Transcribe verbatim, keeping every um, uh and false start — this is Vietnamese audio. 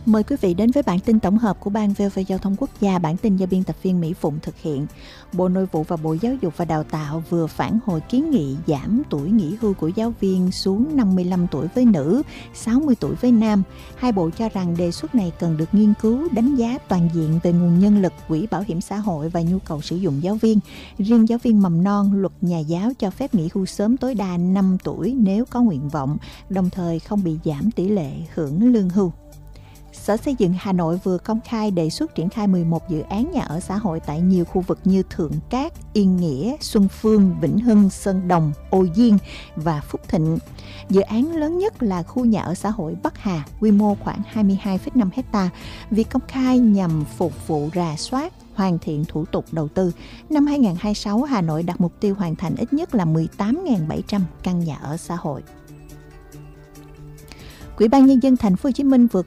Mời quý vị đến với bản tin tổng hợp của Ban vê o vê Giao thông Quốc gia. Bản tin do biên tập viên Mỹ Phụng thực hiện. Bộ Nội vụ và Bộ Giáo dục và Đào tạo vừa phản hồi kiến nghị giảm tuổi nghỉ hưu của giáo viên xuống năm mươi lăm tuổi với nữ, sáu mươi tuổi với nam. Hai bộ cho rằng đề xuất này cần được nghiên cứu, đánh giá toàn diện về nguồn nhân lực, quỹ bảo hiểm xã hội và nhu cầu sử dụng giáo viên. Riêng giáo viên mầm non, luật nhà giáo cho phép nghỉ hưu sớm tối đa năm tuổi nếu có nguyện vọng, đồng thời không bị giảm tỷ lệ hưởng lương hưu. Sở Xây dựng Hà Nội vừa công khai đề xuất triển khai mười một dự án nhà ở xã hội tại nhiều khu vực như Thượng Cát, Yên Nghĩa, Xuân Phương, Vĩnh Hưng, Sơn Đồng, Ô Diên và Phúc Thịnh. Dự án lớn nhất là khu nhà ở xã hội Bắc Hà, quy mô khoảng hai mươi hai phẩy năm héc ta. Việc công khai nhằm phục vụ rà soát, hoàn thiện thủ tục đầu tư. Năm hai không hai sáu, Hà Nội đặt mục tiêu hoàn thành ít nhất là mười tám nghìn bảy trăm căn nhà ở xã hội. Ủy ban Nhân dân Thành phố Hồ Chí Minh vừa